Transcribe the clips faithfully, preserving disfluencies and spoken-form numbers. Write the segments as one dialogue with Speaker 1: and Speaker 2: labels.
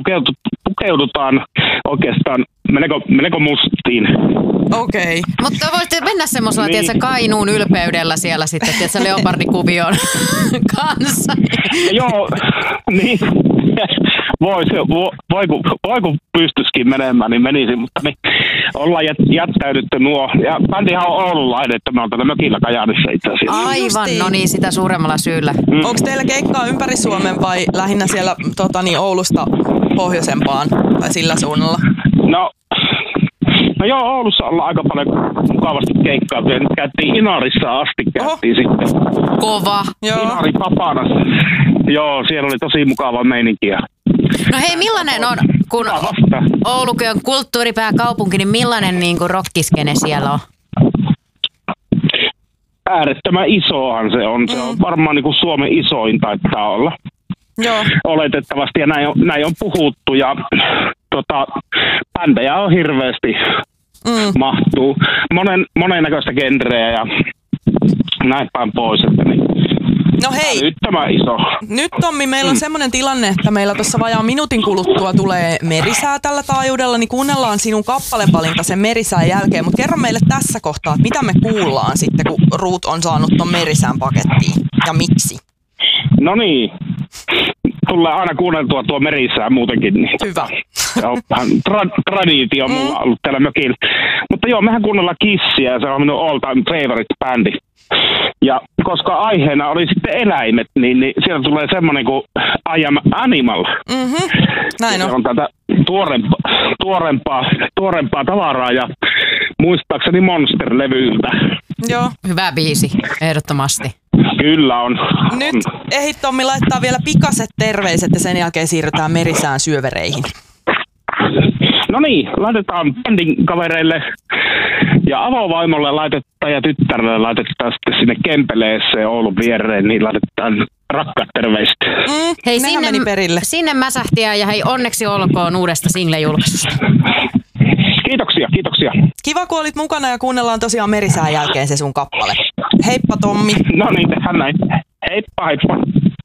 Speaker 1: pukeutu, pukeudutaan oikeastaan melko, melko mustiin.
Speaker 2: Okei. Okay.
Speaker 3: Mutta voitte mennä semmoisella,
Speaker 1: Niin.
Speaker 3: tiedätkö, Kainuun ylpeydellä siellä sitten, tiedätkö, leopardikuvion kanssa.
Speaker 1: Joo, niin. Voi, se, voi, voi, kun, voi kun pystyisikin menemään, niin menisi, mutta niin, ollaan jät, jättäydytty nuo. Ja bändihan on oululainen, että me on täällä mökillä Kajaanissa itse asiassa.
Speaker 3: Aivan,
Speaker 2: Justiin.
Speaker 3: no niin, sitä suuremmalla syyllä.
Speaker 1: Mm.
Speaker 2: Onko teillä keikkaa ympäri Suomen vai lähinnä siellä tota, niin Oulusta pohjoisempaan tai sillä suunnalla?
Speaker 1: No, no joo, Oulussa ollaan aika paljon mukavasti keikkaa. Nyt käytiin Inarissa asti, käytiin sitten.
Speaker 3: Kova.
Speaker 2: Joo.
Speaker 1: Inari Papanassa. Joo, siellä oli tosi mukava meininki.
Speaker 3: No hei, millainen on, kun
Speaker 1: Vasta.
Speaker 3: Oulukin on kulttuuripääkaupunki, niin millainen niin kuin rockiskene siellä on?
Speaker 1: Äärettömän isohan se on. Se on varmaan niin kuin Suomen isoin taitaa olla.
Speaker 2: Joo.
Speaker 1: Oletettavasti, ja näin on, näin on puhuttu, ja tota, bändejä on hirveästi,
Speaker 2: Mm.
Speaker 1: mahtuu. Monen, monennäköistä genreä ja näin päin pois, että niin.
Speaker 2: No hei,
Speaker 1: Nyt tämä iso.
Speaker 2: nyt Tommi, meillä on semmoinen tilanne, että meillä tuossa vajaan minuutin kuluttua tulee merisää tällä taajuudella, niin kuunnellaan sinun kappalevalinta sen merisään jälkeen, mutta kerro meille tässä kohtaa, että mitä me kuullaan sitten, kun Ruut on saanut ton merisään pakettiin ja miksi?
Speaker 1: No niin, tulee aina kuunneltua tuo merisää muutenkin. Niin.
Speaker 2: Hyvä.
Speaker 1: Se on vähän tra- traditio mulla ollut täällä mökillä. Mutta joo, mehän kuunnellaan Kissiä ja se on minun all time favorite bändi. Ja koska aiheena oli sitten eläimet, niin, niin siellä tulee semmoinen kuin I am animal.
Speaker 2: Mhm, näin
Speaker 1: Se
Speaker 2: on.
Speaker 1: on tätä tuorempaa, tuorempaa, tuorempaa tavaraa ja muistaakseni Monster-levyltä.
Speaker 2: Joo.
Speaker 3: Hyvä biisi, ehdottomasti.
Speaker 1: Kyllä on.
Speaker 2: Nyt
Speaker 1: on.
Speaker 2: ehit Tommi laittaa vielä pikaset terveiset ja sen jälkeen siirrytään merisään syövereihin.
Speaker 1: No niin, laitetaan bändin kavereille ja avovaimolle laitetaan ja tyttärelle laitetaan sitten sinne Kempeleeseen Oulun viereen, niin laitetaan rakkaat terveiset.
Speaker 2: Mm,
Speaker 3: Hei,
Speaker 2: nehän
Speaker 3: sinne,
Speaker 2: meni perille.
Speaker 3: sinne mäsähtiä ja hei, onneksi olkoon uudesta single-julkaisusta.
Speaker 1: Kiitoksia, kiitoksia.
Speaker 2: Kiva, kun olit mukana ja kuunnellaan tosiaan merisään jälkeen se sun kappale. Heippa Tommi.
Speaker 1: No niin, tehdään näin. Heippa, heippa.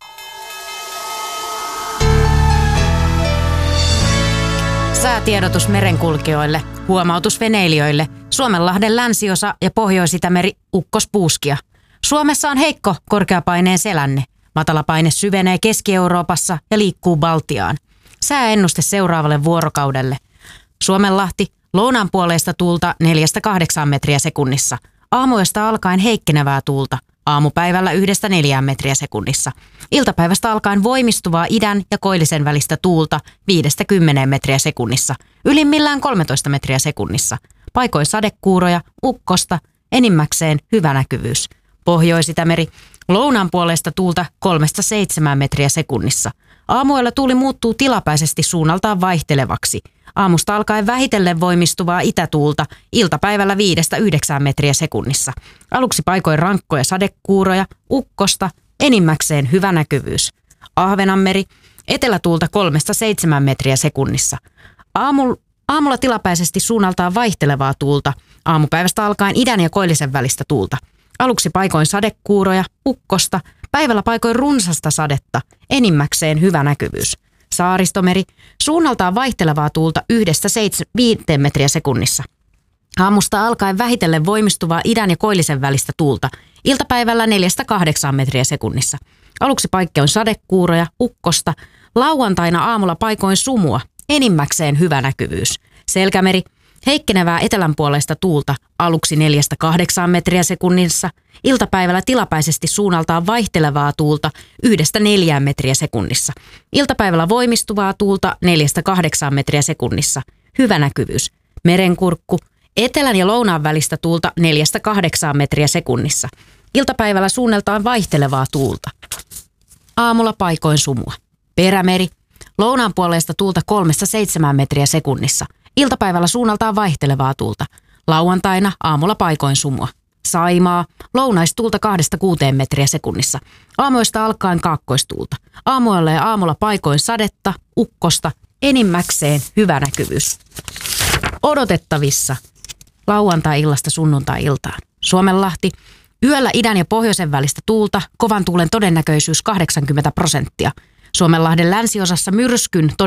Speaker 3: Säätiedotus merenkulkijoille, huomautus veneilijöille, Suomenlahden länsiosa ja Pohjois-Itämeri ukkospuuskia. Suomessa on heikko korkeapaineen selänne. Matalapaine syvenee Keski-Euroopassa ja liikkuu Baltiaan. Sääennuste seuraavalle vuorokaudelle. Suomenlahti, lounaanpuoleista tuulta neljästä kahdeksaan metriä sekunnissa. Aamuyöstä alkaen heikkenevää tuulta. Aamupäivällä yhdestä neljään metriä sekunnissa. Iltapäivästä alkaen voimistuvaa idän ja koillisen välistä tuulta viidestä kymmeneen metriä sekunnissa. Ylimmillään kolmetoista metriä sekunnissa. Paikoin sadekuuroja, ukkosta, enimmäkseen hyvä näkyvyys. Pohjois-Itämeri, lounaanpuoleista tuulta kolmesta seitsemään metriä sekunnissa. Aamuilla tuuli muuttuu tilapäisesti suunnaltaan vaihtelevaksi. Aamusta alkaen vähitellen voimistuvaa itätuulta, iltapäivällä viidestä yhdeksään metriä sekunnissa. Aluksi paikoin rankkoja sadekuuroja, ukkosta, enimmäkseen hyvä näkyvyys. Ahvenanmeri, etelätuulta kolmesta seitsemään metriä sekunnissa. Aamulla Aamulla tilapäisesti suunnaltaan vaihtelevaa tuulta, aamupäivästä alkaen idän ja koillisen välistä tuulta. Aluksi paikoin sadekuuroja, ukkosta, päivällä paikoin runsasta sadetta, enimmäkseen hyvä näkyvyys. Saaristomeri, suunnaltaan vaihtelevaa tuulta yhdestä viiteen metriä sekunnissa. Aamusta alkaen vähitellen voimistuvaa idän ja koillisen välistä tuulta, iltapäivällä neljästä kahdeksaan metriä sekunnissa. Aluksi paikkein sadekuuroja, ukkosta, lauantaina aamulla paikoin sumua, enimmäkseen hyvä näkyvyys. Selkämeri, heikkenevää etelänpuoleista tuulta, aluksi neljästä kahdeksaan metriä sekunnissa, iltapäivällä tilapäisesti suunnaltaan vaihtelevaa tuulta yhdestä neljään metriä sekunnissa. Iltapäivällä voimistuvaa tuulta neljästä kahdeksaan metriä sekunnissa, hyvä näkyvyys. Merenkurkku, etelän ja lounaan välistä tuulta neljästä kahdeksaan metriä sekunnissa. Iltapäivällä suunnaltaan vaihtelevaa tuulta. Aamulla paikoin sumua. Perämeri, lounaanpuoleista tuulta kolmesta seitsemään metriä sekunnissa. Iltapäivällä suunnaltaan vaihtelevaa tuulta. Lauantaina aamulla paikoin sumua. Saimaa, lounaistuulta kahdesta kuuteen metriä sekunnissa. Aamuista alkaen kaakkoistuulta. Aamuilla ja aamulla paikoin sadetta, ukkosta, enimmäkseen hyvä näkyvyys. Odotettavissa lauantai-illasta sunnuntai-iltaan. Suomenlahti, yöllä idän ja pohjoisen välistä tuulta, kovan tuulen todennäköisyys kahdeksankymmentä prosenttia. Suomenlahden länsiosassa myrskyn